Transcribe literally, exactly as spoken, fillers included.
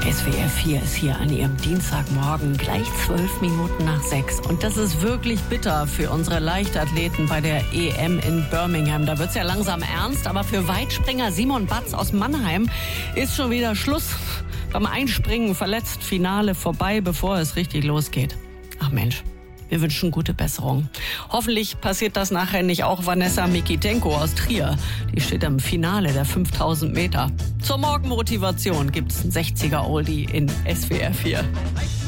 S W R vier ist hier an ihrem Dienstagmorgen gleich zwölf Minuten nach sechs. Und das ist wirklich bitter für unsere Leichtathleten bei der E M in Birmingham. Da wird's ja langsam ernst, aber für Weitspringer Simon Batz aus Mannheim ist schon wieder Schluss. Beim Einspringen verletzt, Finale vorbei, bevor es richtig losgeht. Ach Mensch. Wir wünschen gute Besserung. Hoffentlich passiert das nachher nicht auch Vanessa Mikitenko aus Trier. Die steht im Finale der fünftausend Meter. Zur Morgenmotivation gibt's einen sechziger Oldie in S W R vier.